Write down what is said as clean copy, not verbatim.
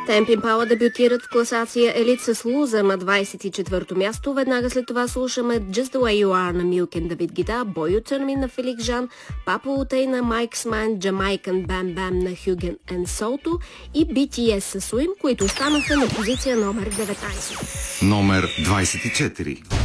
Темп Импала дебютират в класация Елит с Лузър на 24-то място. Веднага след това слушаме Just the Way You Are на Milk and David Guetta, Boy You Turn Me на Фелик Жан, Папа Лутей на Mike's Mind, Jamaican Bam Bam на Hugen and Soto и BTS с Swim, които останаха на позиция номер 19. Номер 24.